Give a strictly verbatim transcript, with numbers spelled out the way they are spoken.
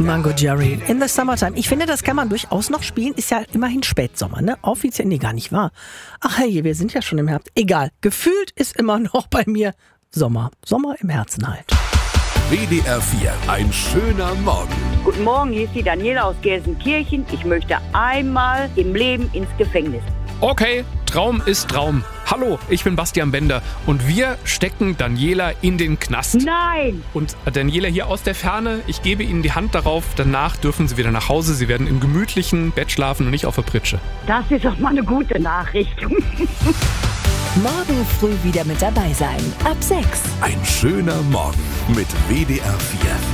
Mango Jerry, in the summertime. Ich finde, das kann man durchaus noch spielen. Ist ja immerhin Spätsommer, ne? Offiziell, nee, gar nicht wahr. Ach hey, wir sind ja schon im Herbst. Egal, gefühlt ist immer noch bei mir Sommer. Sommer im Herzen halt. W D R vier, ein schöner Morgen. Guten Morgen, hier ist die Daniela aus Gelsenkirchen. Ich möchte einmal im Leben ins Gefängnis. Okay, Traum ist Traum. Hallo, ich bin Bastian Bender und wir stecken Daniela in den Knast. Nein! Und Daniela hier aus der Ferne, ich gebe Ihnen die Hand darauf, danach dürfen Sie wieder nach Hause. Sie werden im gemütlichen Bett schlafen und nicht auf der Pritsche. Das ist doch mal eine gute Nachricht. Morgen früh wieder mit dabei sein. Ab sechs. Ein schöner Morgen mit W D R vier.